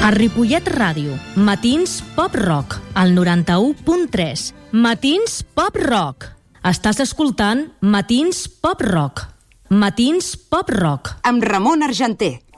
A Ripollet Ràdio, Matins Pop Rock, al 91.3. Matins Pop Rock. Estàs escoltant Matins Pop Rock. Matins Pop Rock. Amb Ramon Argenter.